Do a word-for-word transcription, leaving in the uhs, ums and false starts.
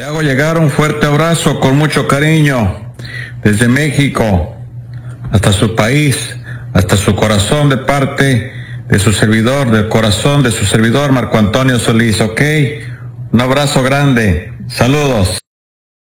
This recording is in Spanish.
hago llegar un fuerte abrazo con mucho cariño desde México hasta su país, hasta su corazón, de parte de su servidor, del corazón de su servidor Marco Antonio Solís, ¿ok? Un abrazo grande, saludos.